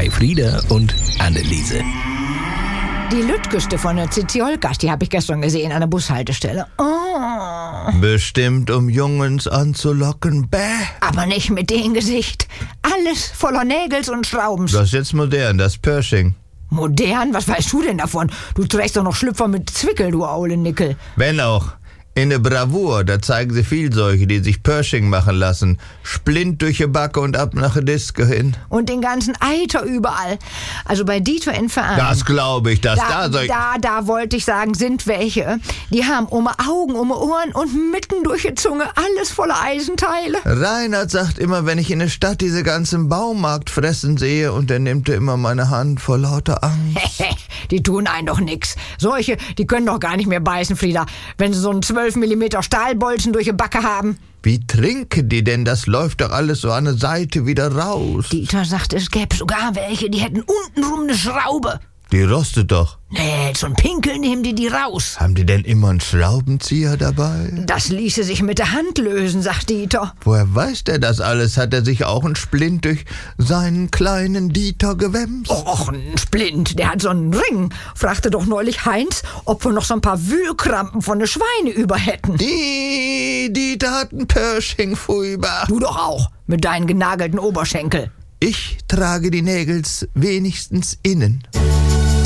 bei Frieda und Anneliese. Die Lüttgüste von der Ziziolkas, die habe ich gestern gesehen an der Bushaltestelle. Oh. Bestimmt, um Jungens anzulocken. Bäh. Aber nicht mit dem Gesicht. Alles voller Nägels und Schraubens. Das ist jetzt modern, das Pershing. Modern? Was weißt du denn davon? Du trägst doch noch Schlüpfer mit Zwickel, du Aulenickel. Wenn auch. In der Bravour, da zeigen sie viel solche, die sich Pershing machen lassen. Splint durch die Backe und ab nach der Disco hin. Und den ganzen Eiter überall. Also bei Dieter in Verein. Das glaube ich, dass Da wollte ich sagen, sind welche. Die haben um Augen, um Ohren und mitten durch die Zunge alles voller Eisenteile. Reinhard sagt immer, wenn ich in der Stadt diese ganzen Baumarkt fressen sehe, und er nimmt immer meine Hand vor lauter Angst. Die tun einen doch nix. Solche, die können doch gar nicht mehr beißen, Frieda, wenn sie so einen 12 mm Stahlbolzen durch die Backe haben. Wie trinken die denn? Das läuft doch alles so an der Seite wieder raus. Dieter sagt, es gäbe sogar welche, die hätten untenrum eine Schraube. Die rostet doch. Nee, zum Pinkeln nehmen die raus. Haben die denn immer einen Schraubenzieher dabei? Das ließe sich mit der Hand lösen, sagt Dieter. Woher weiß der das alles? Hat er sich auch einen Splint durch seinen kleinen Dieter gewämst? Och, ein Splint, der hat so einen Ring. Fragte doch neulich Heinz, ob wir noch so ein paar Wühlkrampen von den Schweine über hätten. Die Dieter hat einen Pershing furchtbar. Du doch auch, mit deinen genagelten Oberschenkel. Ich trage die Nägels wenigstens innen.